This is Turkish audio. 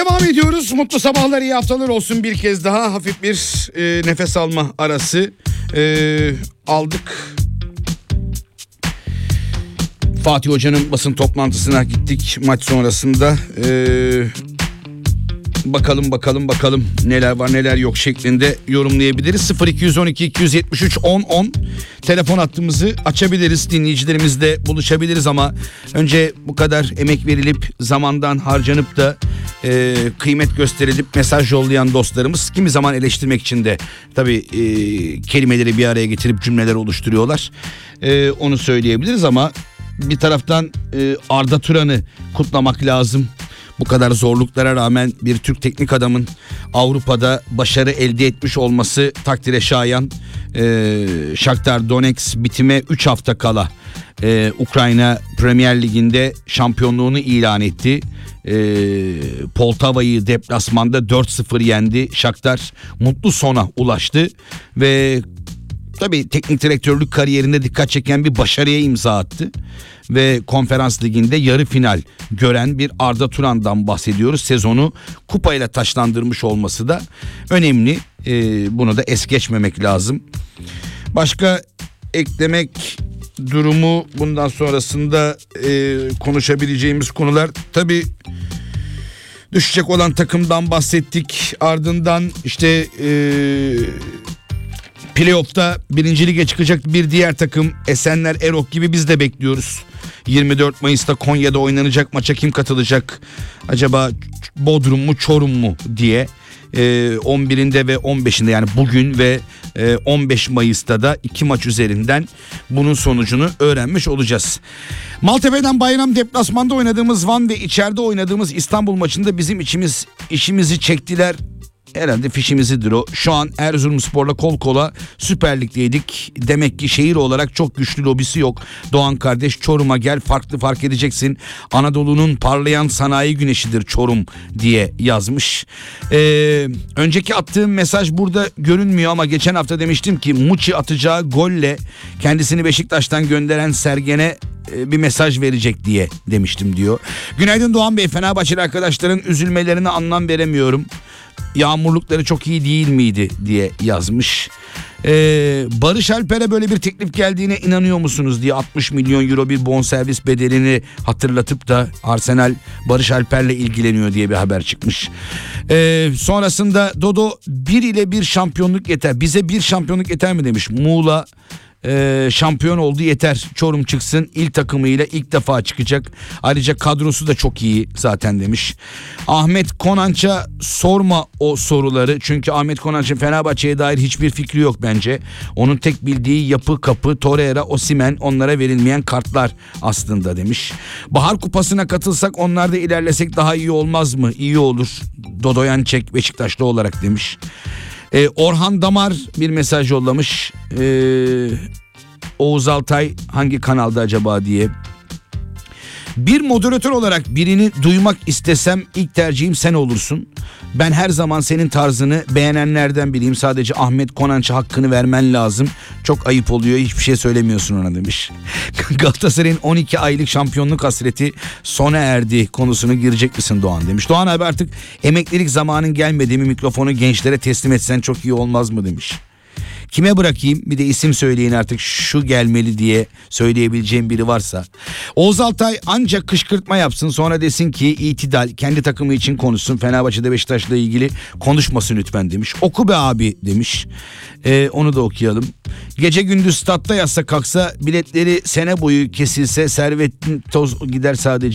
Devam ediyoruz. Mutlu sabahlar, iyi haftalar olsun. Bir kez daha hafif bir nefes alma arası aldık. Fatih Hoca'nın basın toplantısına gittik maç sonrasında. Bakalım neler var neler yok şeklinde yorumlayabiliriz. 0212 273 1010 telefon hattımızı açabiliriz, dinleyicilerimizle buluşabiliriz ama önce bu kadar emek verilip zamandan harcanıp da kıymet gösterilip mesaj yollayan dostlarımız kimi zaman eleştirmek için de tabii kelimeleri bir araya getirip cümleler oluşturuyorlar. Onu söyleyebiliriz ama bir taraftan Arda Turan'ı kutlamak lazım. Bu kadar zorluklara rağmen bir Türk teknik adamın Avrupa'da başarı elde etmiş olması takdire şayan. Shakhtar Donetsk bitime 3 hafta kala Ukrayna Premier Ligi'nde şampiyonluğunu ilan etti. Poltava'yı deplasmanda 4-0 yendi. Shakhtar mutlu sona ulaştı ve tabii teknik direktörlük kariyerinde dikkat çeken bir başarıya imza attı. Ve Konferans Ligi'nde yarı final gören bir Arda Turan'dan bahsediyoruz. Sezonu kupayla taçlandırmış olması da önemli. Bunu da es geçmemek lazım. Başka eklemek durumu bundan sonrasında konuşabileceğimiz konular. Tabii düşecek olan takımdan bahsettik. Ardından işte playoff'ta 1. lige çıkacak bir diğer takım Esenler Erok gibi biz de bekliyoruz. 24 Mayıs'ta Konya'da oynanacak maça kim katılacak? Acaba Bodrum mu Çorum mu diye 11'inde ve 15'inde yani bugün ve 15 Mayıs'ta da 2 maç üzerinden bunun sonucunu öğrenmiş olacağız. Maltepe'den Bayram deplasmanda oynadığımız Van ve içeride oynadığımız İstanbul maçında bizim işimizi çektiler. Herhalde fişimizdir o. Şu an Erzurumspor'la kol kola Süper Lig'deydik. Demek ki şehir olarak çok güçlü lobisi yok. Doğan kardeş Çorum'a gel, fark edeceksin. Anadolu'nun parlayan sanayi güneşidir Çorum diye yazmış. Önceki attığım mesaj burada görünmüyor ama geçen hafta demiştim ki Muçi atacağı golle kendisini Beşiktaş'tan gönderen Sergen'e bir mesaj verecek diye demiştim diyor. Günaydın Doğan Bey, Fenerbahçeli arkadaşların üzülmelerine anlam veremiyorum. Yağmurlukları çok iyi değil miydi diye yazmış. Barış Alper'e böyle bir teklif geldiğine inanıyor musunuz diye 60 milyon euro bir bonservis bedelini hatırlatıp da Arsenal Barış Alper'le ilgileniyor diye bir haber çıkmış. Sonrasında Dodo 1 ile 1 şampiyonluk yeter. Bize 1 şampiyonluk yeter mi demiş. Muğla şampiyon oldu yeter, Çorum çıksın, il takımıyla ilk defa çıkacak, ayrıca kadrosu da çok iyi zaten demiş. Ahmet Konanç'a sorma o soruları, çünkü Ahmet Konanç'ın Fenerbahçe'ye dair hiçbir fikri yok bence. Onun tek bildiği Yapı, Kapı, Torreira, Osimhen, onlara verilmeyen kartlar aslında demiş. Bahar Kupası'na katılsak, onlarda ilerlesek daha iyi olmaz mı? İyi olur, Dodoyan Çek Beşiktaşlı olarak demiş. Orhan Damar bir mesaj yollamış. Oğuz Altay hangi kanalda acaba diye. Bir moderatör olarak birini duymak istesem ilk tercihim sen olursun. Ben her zaman senin tarzını beğenenlerden biriyim. Sadece Ahmet Konanç'a hakkını vermen lazım. Çok ayıp oluyor, hiçbir şey söylemiyorsun ona demiş. Galatasaray'ın 12 aylık şampiyonluk hasreti sona erdi konusunu girecek misin Doğan demiş. Doğan abi, artık emeklilik zamanın gelmedi mi, mikrofonu gençlere teslim etsen çok iyi olmaz mı demiş. Kime bırakayım, bir de isim söyleyin artık, şu gelmeli diye söyleyebileceğim biri varsa. Oğuz Altay ancak kışkırtma yapsın, sonra desin ki itidal, kendi takımı için konuşsun, Fenerbahçe'de Beşiktaş'la ilgili konuşmasın lütfen demiş. Oku be abi demiş. Onu da okuyalım. Gece gündüz statta yatsa kalksa, biletleri sene boyu kesilse, servetin toz gider sadece.